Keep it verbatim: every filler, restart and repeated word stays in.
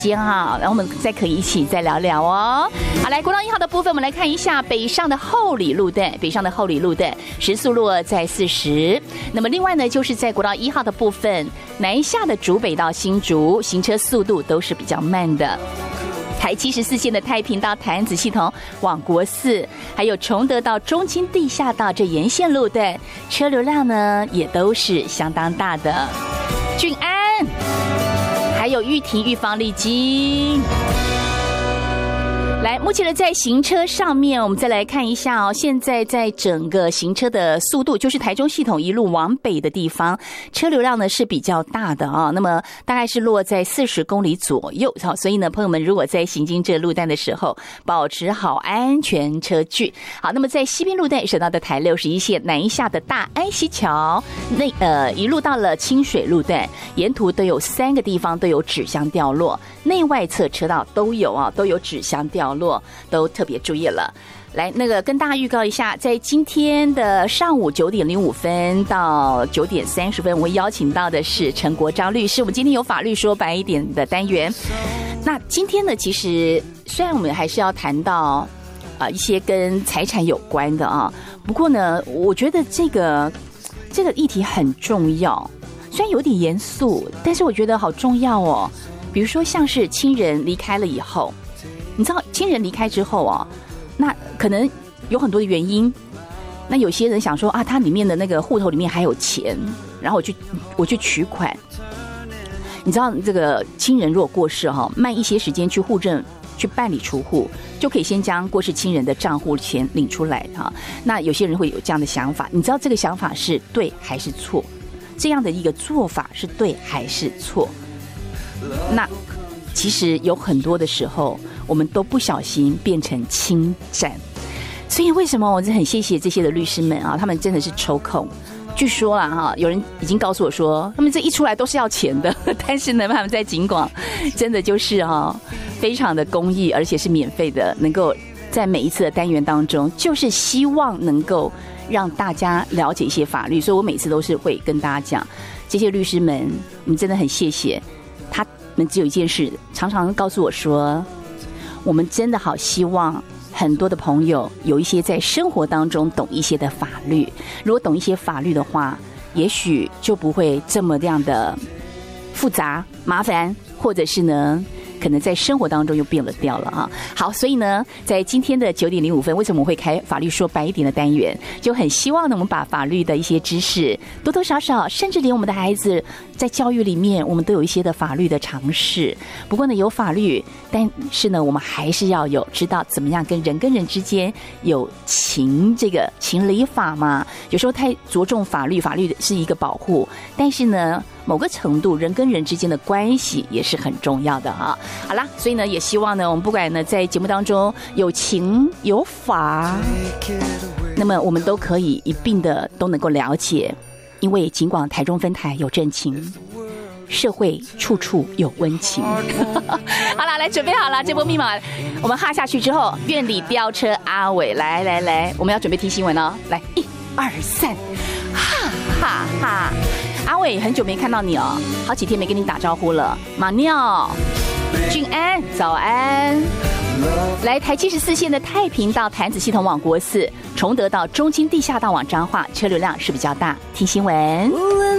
间哈，然后我们再可以一起再聊聊哦。好，来国道一号的部分，我们来看一下北上的后里路段，北上的后里路段时速落在四十。那么另外呢，就是在国道一号的部分，南下的竹北到新竹，行车速度都是比较慢的。台七十四线的太平到潭子系统往国四，还有崇德到中清地下道这沿线路段，车流量呢也都是相当大的。俊安。还有玉婷、玉芳、丽晶。来，目前的在行车上面，我们再来看一下哦。现在在整个行车的速度，就是台中系统一路往北的地方，车流量呢是比较大的啊、哦。那么大概是落在四十公里左右。好，所以呢，朋友们如果在行经这路段的时候，保持好安全车距。好，那么在西边路段，省道的台六十一线南下的大安溪桥，那呃一路到了清水路段，沿途都有三个地方都有纸箱掉落，内外侧车道都有啊，都有纸箱掉落。都特别注意了。来，那个跟大家预告一下，在今天的上午九点零五分到九点三十分，我邀请到的是陈国璋律师。我们今天有法律说白一点的单元。那今天呢，其实虽然我们还是要谈到啊、呃、一些跟财产有关的啊，不过呢，我觉得这个这个议题很重要，虽然有点严肃，但是我觉得好重要哦。比如说，像是亲人离开了以后。你知道亲人离开之后啊，那可能有很多的原因。那有些人想说啊，他里面的那个户头里面还有钱，然后我去我去取款。你知道这个亲人如果过世哈，慢一些时间去户政去办理除户，就可以先将过世亲人的账户钱领出来哈。那有些人会有这样的想法，你知道这个想法是对还是错？这样的一个做法是对还是错？那其实有很多的时候，我们都不小心变成侵占。所以为什么我是很谢谢这些的律师们啊，他们真的是抽空。据说啦哈，有人已经告诉我说，他们这一出来都是要钱的，但是呢，他们在警广真的就是哈，非常的公益，而且是免费的，能够在每一次的单元当中，就是希望能够让大家了解一些法律。所以我每次都是会跟大家讲，这些律师们，你们真的很谢谢。他们只有一件事，常常告诉我说，我们真的好希望很多的朋友有一些在生活当中懂一些的法律，如果懂一些法律的话，也许就不会这么样的复杂麻烦，或者是呢可能在生活当中又变了调了啊。好，所以呢，在今天的九点零五分，为什么我会开法律说白一点的单元？就很希望呢，我们把法律的一些知识多多少少，甚至连我们的孩子在教育里面，我们都有一些的法律的常识。不过呢，有法律，但是呢，我们还是要有知道怎么样跟人跟人之间有情，这个情理法嘛。有时候太着重法律，法律是一个保护，但是呢，某个程度人跟人之间的关系也是很重要的啊。好啦，所以呢，也希望呢，我们不管呢在节目当中有情有法，那么我们都可以一并的都能够了解，因为尽管台中分台有真情，社会处处有温情。好啦，来准备好了，这波密码我们哈下去之后，院里飙车阿伟，来来来，我们要准备听新闻哦，来一二三，哈哈哈！阿伟，很久没看到你哦，好几天没跟你打招呼了。马尿，俊安，早安。来，台七十四线的太平到潭子系统往国四，崇德到中清地下道往彰化，车流量是比较大。听新闻。